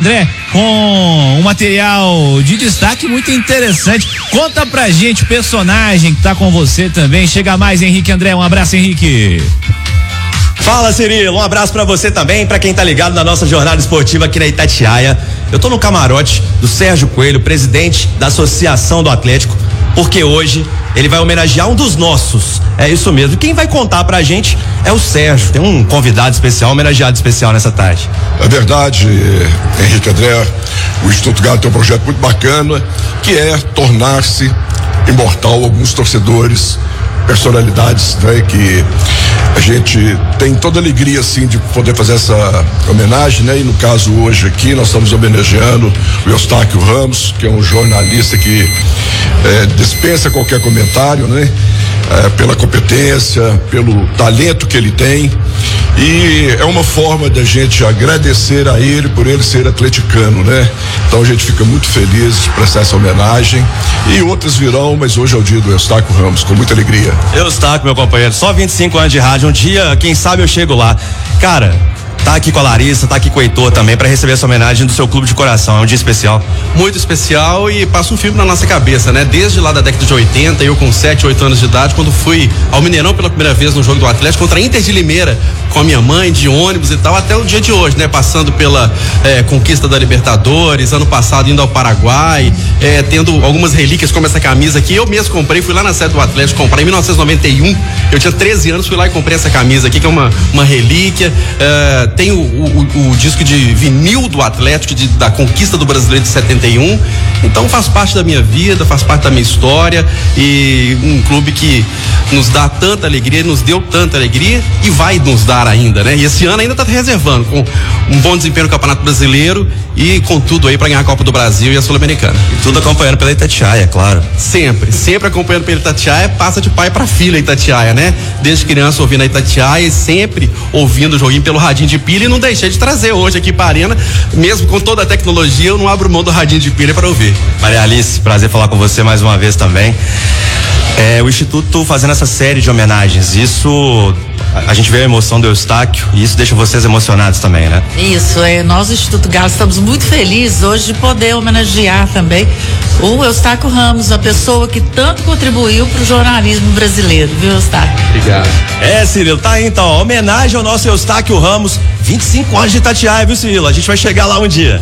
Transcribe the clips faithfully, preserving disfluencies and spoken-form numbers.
André, com um material de destaque muito interessante. Conta pra gente o personagem que tá com você também. Chega mais, Henrique André. Um abraço, Henrique. Fala, Cirilo, um abraço pra você também, pra quem tá ligado na nossa jornada esportiva aqui na Itatiaia. Eu tô no camarote do Sérgio Coelho, presidente da Associação do Atlético, porque hoje ele vai homenagear um dos nossos. É isso mesmo. Quem vai contar pra gente é o Sérgio. Tem um convidado especial, um homenageado especial nessa tarde. É verdade, Henrique André. O Instituto Galo tem um projeto muito bacana, que é tornar-se imortal alguns torcedores, personalidades, né, que a gente tem toda a alegria, assim, de poder fazer essa homenagem, né? E no caso hoje aqui nós estamos homenageando o Eustáquio Ramos, que é um jornalista que é, dispensa qualquer comentário, né? É, pela competência, pelo talento que ele tem, e é uma forma da gente agradecer a ele por ele ser atleticano, né? Então a gente fica muito feliz de prestar essa homenagem, e outras virão, mas hoje é o dia do Eustáquio Ramos, com muita alegria. Eustáquio, meu companheiro, só vinte e cinco anos de rádio, um dia, quem sabe eu chego lá. Cara, tá aqui com a Larissa, tá aqui com o Heitor também para receber essa homenagem do seu clube de coração. É um dia especial. Muito especial, e passa um filme na nossa cabeça, né? Desde lá da década de oitenta, eu com sete, oito anos de idade, quando fui ao Mineirão pela primeira vez no jogo do Atlético contra a Inter de Limeira, com a minha mãe, de ônibus e tal, até o dia de hoje, né? Passando pela é, conquista da Libertadores, ano passado indo ao Paraguai, é, tendo algumas relíquias como essa camisa aqui. Eu mesmo comprei, fui lá na sede do Atlético comprar em mil novecentos e noventa e um. Eu tinha treze anos, fui lá e comprei essa camisa aqui, que é uma, uma relíquia. É, tem o, o, o disco de vinil do Atlético, de, da conquista do Brasileiro de setenta e um. Então faz parte da minha vida, faz parte da minha história, e um clube que nos dá tanta alegria, nos deu tanta alegria e vai nos dar ainda, né? E esse ano ainda tá reservando com um bom desempenho no Campeonato Brasileiro e com tudo aí para ganhar a Copa do Brasil e a Sul-Americana. E tudo acompanhando pela Itatiaia, claro. Sempre, sempre acompanhando pela Itatiaia, passa de pai para filha Itatiaia, né? Desde criança ouvindo a Itatiaia e sempre ouvindo o joguinho pelo radinho de pilha, e não deixei de trazer hoje aqui para a Arena, mesmo com toda a tecnologia, eu não abro mão do radinho de pilha para ouvir. Maria Alice, prazer falar com você mais uma vez também. É, o Instituto fazendo essa série de homenagens, isso, a gente vê a emoção do Eustáquio e isso deixa vocês emocionados também, né? Isso, é, nós do Instituto Galo estamos muito felizes hoje de poder homenagear também o Eustáquio Ramos, a pessoa que tanto contribuiu para o jornalismo brasileiro, viu, Eustáquio? Obrigado. É, Cirilo, tá aí então, ó, homenagem ao nosso Eustáquio Ramos, vinte e cinco anos de Itatiaia, viu, Cirilo? A gente vai chegar lá um dia.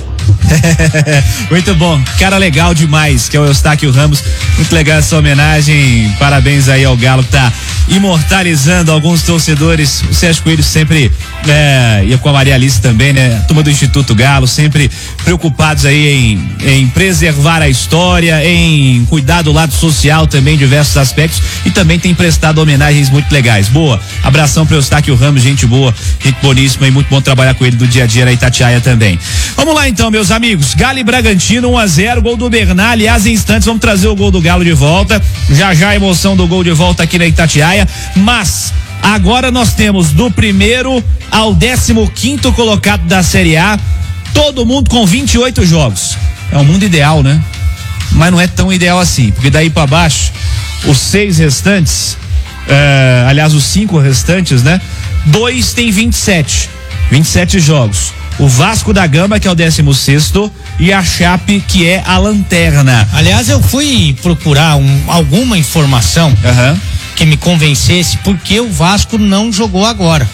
Muito bom, cara legal demais, que é o Eustáquio Ramos. Muito legal essa homenagem. Parabéns aí ao Galo, que tá imortalizando alguns torcedores. O Sérgio Coelho sempre, é, e com a Maria Alice também, né? A turma do Instituto Galo, sempre preocupados aí em, em preservar a história, em cuidar do lado social também, diversos aspectos, e também tem prestado homenagens muito legais. Boa, abração pro Eustáquio Ramos, gente boa, gente boníssima, e muito bom trabalhar com ele do dia a dia na Itatiaia também. Vamos lá então, meus amigos, Galo e Bragantino, um a zero, gol do Bernal. Aliás, em instantes vamos trazer o gol do Galo de volta, já já a emoção do gol de volta aqui na Itatiaia, mas agora nós temos do primeiro ao décimo quinto colocado da Série A, todo mundo com vinte e oito jogos. É um mundo ideal, né? Mas não é tão ideal assim, porque daí pra baixo, os seis restantes, é, aliás, os cinco restantes, né? Dois tem vinte e sete, vinte e sete jogos. O Vasco da Gama, que é o décimo sexto, e a Chape, que é a lanterna. Aliás, eu fui procurar um, alguma informação uhum. que me convencesse porque o Vasco não jogou agora.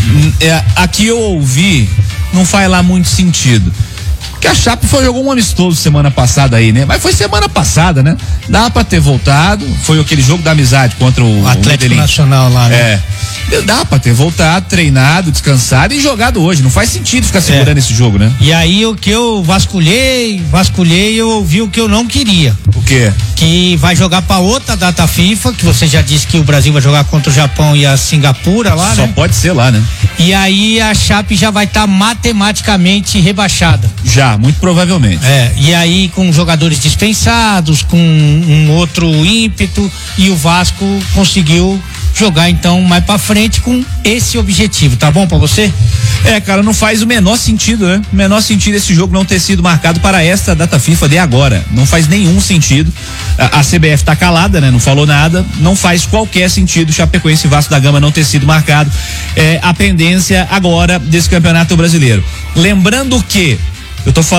É, aqui eu ouvi, não faz lá muito sentido. Que a Chape foi, jogou um amistoso semana passada aí, né? Mas foi semana passada, né? Dá pra ter voltado, foi aquele jogo da amizade contra o, o Atlético o Nacional lá, né? É. Dá pra ter voltado, treinado, descansado e jogado hoje. Não faz sentido ficar segurando é. esse jogo, né? E aí o que eu vasculhei, vasculhei, eu ouvi o que eu não queria. O quê? Que vai jogar pra outra data FIFA, que você já disse que o Brasil vai jogar contra o Japão e a Singapura lá, Só né? pode ser lá, né? E aí a Chape já vai estar tá matematicamente rebaixada. Já, muito provavelmente. É, e aí com jogadores dispensados, com um outro ímpeto, e o Vasco conseguiu jogar então mais pra frente com esse objetivo, tá bom pra você? É, cara, não faz o menor sentido, né? O menor sentido esse jogo não ter sido marcado para esta data FIFA de agora. Não faz nenhum sentido. A, a C B F tá calada, né? Não falou nada. Não faz qualquer sentido Chapecoense e Vasco da Gama não ter sido marcado. É a pendência agora desse Campeonato Brasileiro. Lembrando que eu tô falando